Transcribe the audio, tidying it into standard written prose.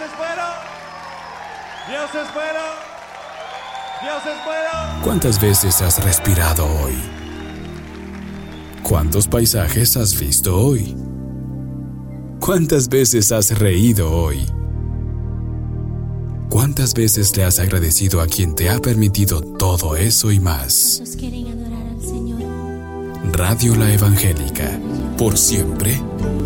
es bueno. Dios es bueno. Dios es bueno. ¿Cuántas veces has respirado hoy? ¿Cuántos paisajes has visto hoy? ¿Cuántas veces has reído hoy? ¿Cuántas veces le has agradecido a quien te ha permitido todo eso y más? ¿Cuántos quieren adorar al Señor? Radio La Evangélica, por siempre